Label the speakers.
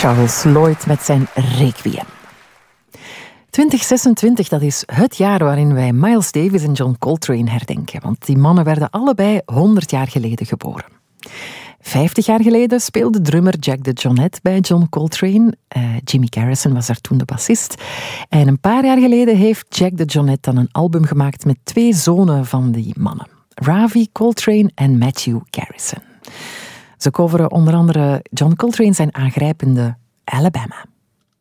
Speaker 1: Charles Lloyd met zijn Requiem. 2026, dat is het jaar waarin wij Miles Davis en John Coltrane herdenken. Want die mannen werden allebei 100 jaar geleden geboren. 50 jaar geleden speelde drummer Jack DeJohnette bij John Coltrane. Jimmy Garrison was daar toen de bassist. En een paar jaar geleden heeft Jack DeJohnette dan een album gemaakt met 2 zonen van die mannen. Ravi Coltrane en Matthew Garrison. Ze coveren onder andere John Coltrane zijn aangrijpende Alabama.